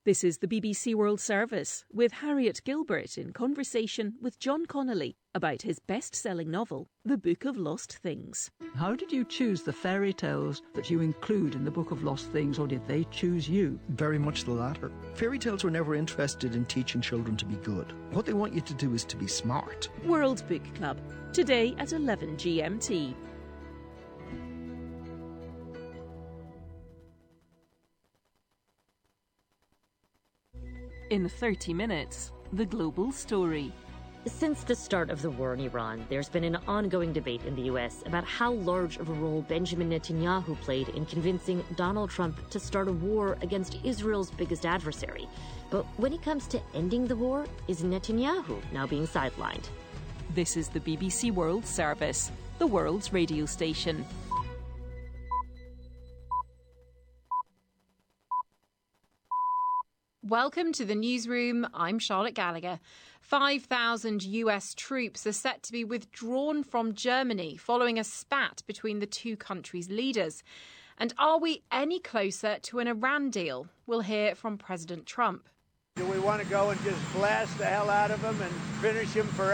This is the BBC World Service, with Harriet Gilbert in conversation with John Connolly about his best-selling novel, The Book of Lost Things. How did you choose the fairy tales that you include in the Book of Lost Things, or did they choose you? Very much the latter. Fairy tales were never interested in teaching children to be good. What they want you to do is to be smart. World Book Club, today at 11 GMT. In 30 minutes, the global story. Since the start of the war in Iran, there's been an ongoing debate in the US about how large of a role Benjamin Netanyahu played in convincing Donald Trump to start a war against Israel's biggest adversary. But when it comes to ending the war, is Netanyahu now being sidelined? This is the BBC World Service, the world's radio station. Welcome to the newsroom. I'm Charlotte Gallagher. 5,000 US troops are set to be withdrawn from Germany following a spat between the two countries' leaders. And are we any closer to an Iran deal? We'll hear from President Trump. Do we want to go and just blast the hell out of them and finish them forever?